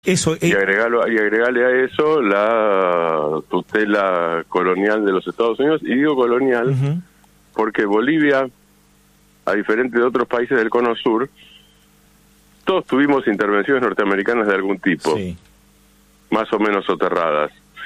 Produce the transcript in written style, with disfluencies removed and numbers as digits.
Eso, y agregarle a eso la tutela colonial de los Estados Unidos, y digo colonial porque Bolivia, a diferencia de otros países del Cono Sur, todos tuvimos intervenciones norteamericanas de algún tipo, más o menos soterradas.